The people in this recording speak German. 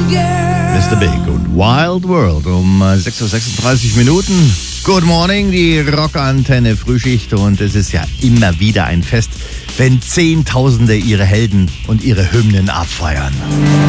Mr. Big und Wild World um 6:36 Uhr. Good morning, die Rockantenne Frühschicht, und es ist ja immer wieder ein Fest, wenn Zehntausende ihre Helden und ihre Hymnen abfeiern.